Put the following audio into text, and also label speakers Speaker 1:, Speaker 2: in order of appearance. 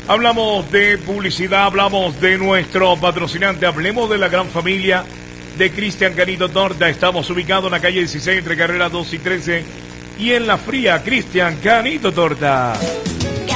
Speaker 1: Hablamos de publicidad, hablamos de nuestro patrocinante, hablemos de la gran familia de Cristian Canito Torta. Estamos ubicados en la calle 16 entre carreras 2 y 13 y en La Fría, Cristian Canito Torta.